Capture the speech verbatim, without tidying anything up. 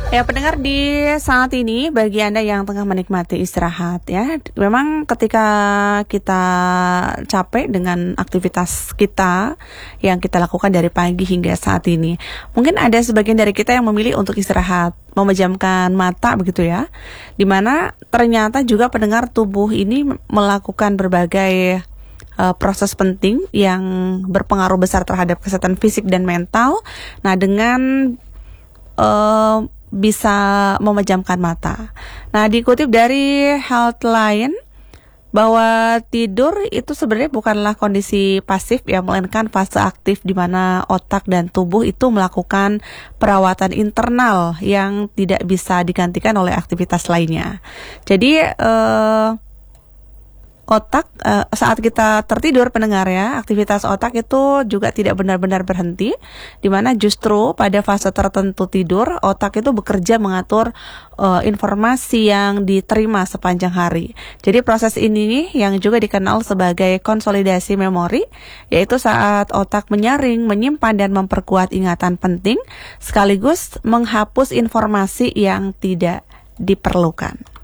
Ya, pendengar, di saat ini bagi Anda yang tengah menikmati istirahat ya, memang ketika kita capek dengan aktivitas kita yang kita lakukan dari pagi hingga saat ini, mungkin ada sebagian dari kita yang memilih untuk istirahat, memejamkan mata begitu ya, dimana ternyata juga pendengar tubuh ini melakukan berbagai uh, proses penting yang berpengaruh besar terhadap kesehatan fisik dan mental. Nah, dengan uh, bisa memejamkan mata. Nah, dikutip dari Healthline bahwa tidur itu sebenarnya bukanlah kondisi pasif ya, melainkan fase aktif di mana otak dan tubuh itu melakukan perawatan internal yang tidak bisa digantikan oleh aktivitas lainnya. Jadi eh otak uh, saat kita tertidur, pendengar ya, aktivitas otak itu juga tidak benar-benar berhenti, di mana justru pada fase tertentu tidur otak itu bekerja mengatur uh, informasi yang diterima sepanjang hari. Jadi proses ini nih yang juga dikenal sebagai konsolidasi memori, yaitu saat otak menyaring, menyimpan dan memperkuat ingatan penting sekaligus menghapus informasi yang tidak diperlukan.